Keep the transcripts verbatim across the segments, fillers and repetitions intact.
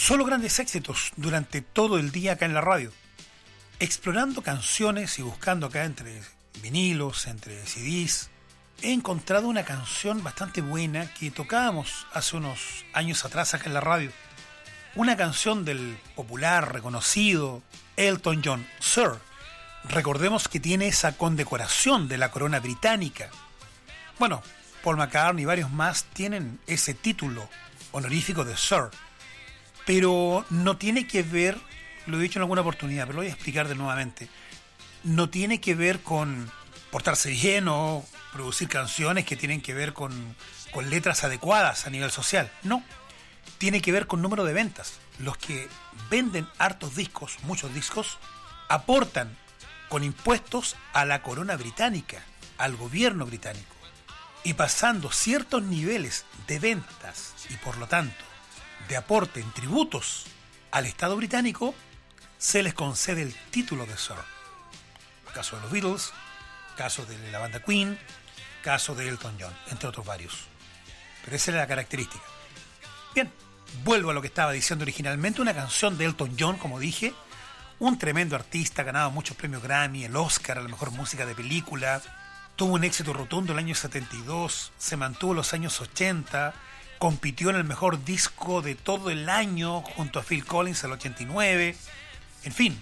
Solo grandes éxitos durante todo el día acá en la radio. Explorando canciones y buscando acá entre vinilos, entre C Ds, he encontrado una canción bastante buena que tocábamos hace unos años atrás acá en la radio. Una canción del popular, reconocido Elton John, Sir. Recordemos que tiene esa condecoración de la corona británica. Bueno, Paul McCartney y varios más tienen ese título honorífico de Sir. Pero no tiene que ver, lo he dicho en alguna oportunidad, pero lo voy a explicar de nuevamente, no tiene que ver con portarse bien o producir canciones que tienen que ver con, con letras adecuadas a nivel social. No, tiene que ver con número de ventas. Los que venden hartos discos, muchos discos, aportan con impuestos a la corona británica, al gobierno británico. Y pasando ciertos niveles de ventas y por lo tanto de aporte en tributos al Estado británico, se les concede el título de Sir. Caso de los Beatles, caso de la banda Queen, caso de Elton John, entre otros varios. Pero esa era la característica. Bien, vuelvo a lo que estaba diciendo originalmente. Una canción de Elton John, como dije, un tremendo artista, ha ganado muchos premios Grammy, el Oscar a la mejor música de película, tuvo un éxito rotundo el año setenta y dos, se mantuvo en los años ochenta, compitió en el mejor disco de todo el año junto a Phil Collins el ochenta y nueve. En fin,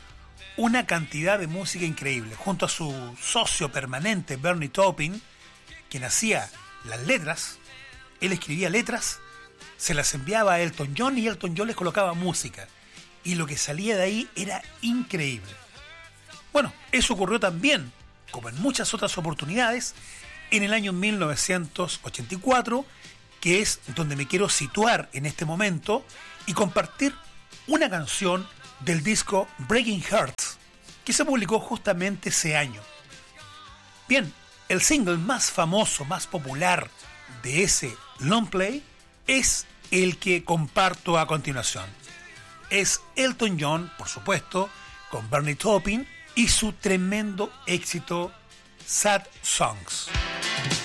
una cantidad de música increíble. Junto a su socio permanente Bernie Taupin, quien hacía las letras, él escribía letras, se las enviaba a Elton John y Elton John les colocaba música. Y lo que salía de ahí era increíble. Bueno, eso ocurrió también, como en muchas otras oportunidades, en el año mil novecientos ochenta y cuatro, que es donde me quiero situar en este momento y compartir una canción del disco Breaking Hearts, que se publicó justamente ese año. Bien, el single más famoso, más popular de ese long play es el que comparto a continuación. Es Elton John, por supuesto, con Bernie Taupin y su tremendo éxito Sad Songs.